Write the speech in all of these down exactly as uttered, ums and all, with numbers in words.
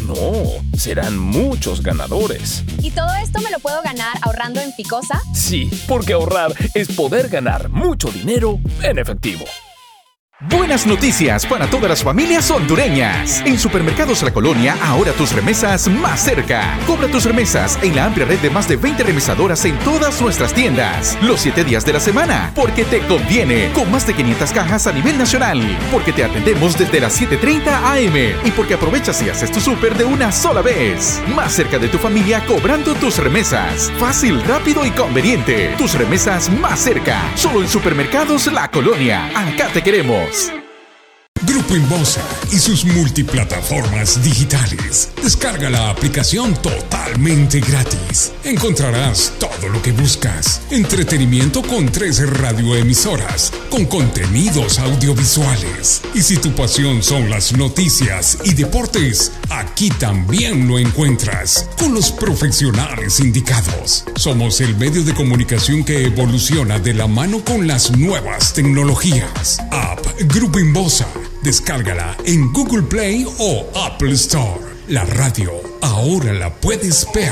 no, serán muchos ganadores. ¿Y todo esto me lo puedo ganar ahorrando en Ficosa? Sí, porque ahorrar es poder ganar mucho dinero en efectivo. Buenas noticias para todas las familias hondureñas. En Supermercados La Colonia, ahora tus remesas más cerca. Cobra tus remesas en la amplia red de más de veinte remesadoras en todas nuestras tiendas. Los siete días de la semana, porque te conviene. Con más de quinientas cajas a nivel nacional. Porque te atendemos desde las siete treinta a eme. Y porque aprovechas y haces tu súper de una sola vez. Más cerca de tu familia cobrando tus remesas. Fácil, rápido y conveniente. Tus remesas más cerca. Solo en Supermercados La Colonia. Acá te queremos. Grupo Inbosa y sus multiplataformas digitales. Descarga la aplicación totalmente gratis. Encontrarás todo lo que buscas. Entretenimiento con tres radioemisoras, con contenidos audiovisuales. Y si tu pasión son las noticias y deportes, aquí también lo encuentras, con los profesionales indicados. Somos el medio de comunicación que evoluciona de la mano con las nuevas tecnologías. App Grupo Inbosa. Descárgala en Google Play o Apple Store. La radio ahora la puedes ver.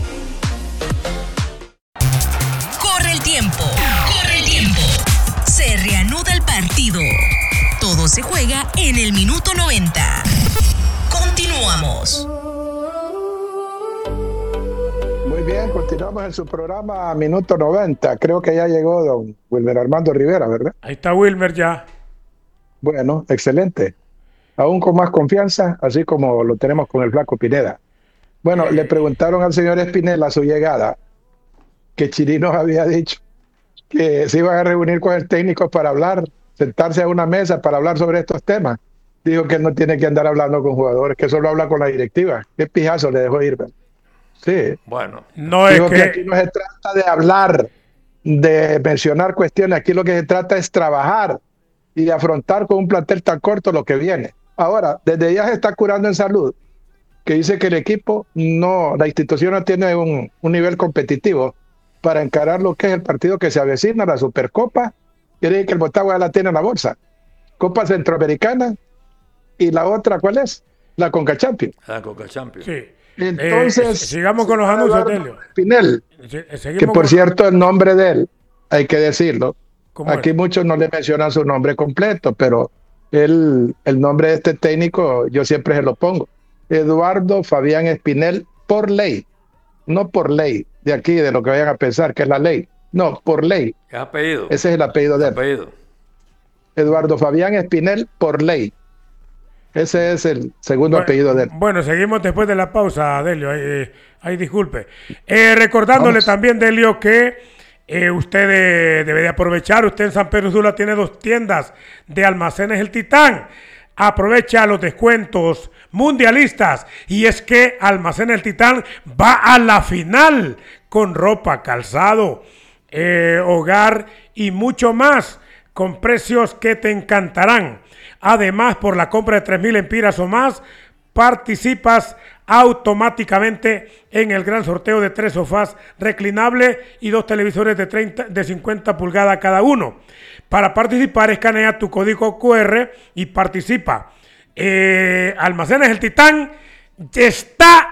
Corre el tiempo, corre el tiempo. Se reanuda el partido. Todo se juega en el minuto noventa. Continuamos. Muy bien, continuamos en su programa Minuto noventa. Creo que ya llegó don Wilmer Armando Rivera, ¿verdad? Ahí está Wilmer ya. Bueno, excelente. Aún con más confianza, así como lo tenemos con el flaco Pineda. Bueno, eh. le preguntaron al señor Espinel a su llegada que Chirinos había dicho que se iban a reunir con el técnico para hablar, sentarse a una mesa para hablar sobre estos temas. Dijo que no tiene que andar hablando con jugadores, que solo habla con la directiva. Qué pijazo le dejó ir, ¿verdad? Sí. Bueno, no es Digo que... que aquí no se trata de hablar, de mencionar cuestiones. Aquí lo que se trata es trabajar y afrontar con un plantel tan corto lo que viene. Ahora, desde ya se está curando en salud, que dice que el equipo no, la institución no tiene un, un nivel competitivo para encarar lo que es el partido que se avecina, la Supercopa. Quiere que el Motagua ya la tiene en la bolsa. Copa Centroamericana y la otra, ¿cuál es? La Conca Champions. La Conca Champions. Sí. Entonces, eh, sigamos con los anuncios, Delio. Pinel, que por cierto el nombre de él, hay que decirlo, aquí es? Muchos no le mencionan su nombre completo, pero él, el nombre de este técnico yo siempre se lo pongo. Eduardo Fabián Espinel, por ley, no por ley de aquí, de lo que vayan a pensar que es la ley, no, por ley. ¿Qué apellido? Ese es el apellido de él. Apellido. Eduardo Fabián Espinel, por ley. Ese es el segundo bueno, apellido de él. Bueno, seguimos después de la pausa, Delio. Ahí, ahí disculpe. Eh, recordándole Vamos. también, Delio, que eh, usted de, debe de aprovechar. Usted en San Pedro Sula tiene dos tiendas de Almacenes El Titán. Aprovecha los descuentos mundialistas. Y es que Almacenes El Titán va a la final con ropa, calzado, eh, hogar y mucho más, con precios que te encantarán. Además, por la compra de tres mil empiras o más, participas automáticamente en el gran sorteo de tres sofás reclinables y dos televisores de, treinta, de cincuenta pulgadas cada uno. Para participar, escanea tu código cu erre y participa. Eh, Almacenes El Titán está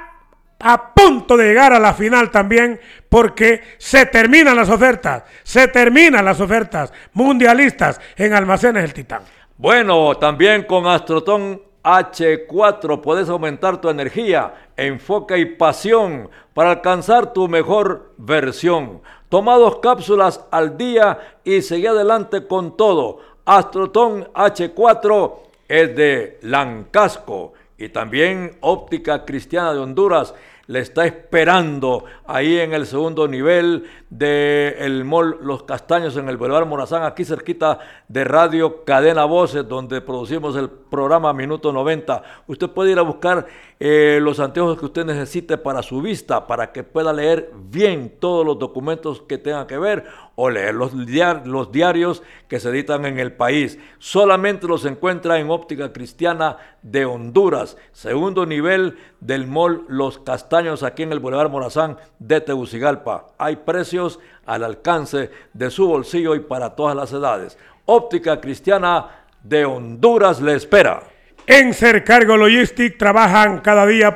a punto de llegar a la final también, porque se terminan las ofertas, se terminan las ofertas mundialistas en Almacenes El Titán. Bueno, también con Astroton hache cuatro puedes aumentar tu energía, enfoque y pasión para alcanzar tu mejor versión. Toma dos cápsulas al día y sigue adelante con todo. Astroton hache cuatro es de Lancasco y también Óptica Cristiana de Honduras le está esperando ahí en el segundo nivel del mall Los Castaños en el Boulevard Morazán, aquí cerquita de Radio Cadena Voces, donde producimos el programa Minuto noventa. Usted puede ir a buscar eh, los anteojos que usted necesite para su vista, para que pueda leer bien todos los documentos que tengan que ver o leer los, diar- los diarios que se editan en el país. Solamente los encuentra en Óptica Cristiana de Honduras, segundo nivel del mall Los Castaños, aquí en el Boulevard Morazán de Tegucigalpa. Hay precios al alcance de su bolsillo y para todas las edades. Óptica Cristiana de Honduras le espera. En Sercargo Logistic trabajan cada día